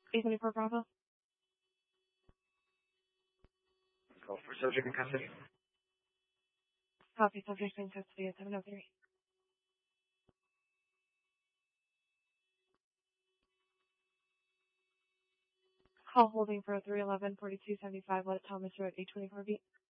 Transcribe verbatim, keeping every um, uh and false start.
eight twenty-four Bravo. Call for subject in custody. Copy, subject in custody at seven oh three. Call holding for three eleven forty-two seventy-five Let Thomas Road, eight twenty-four B.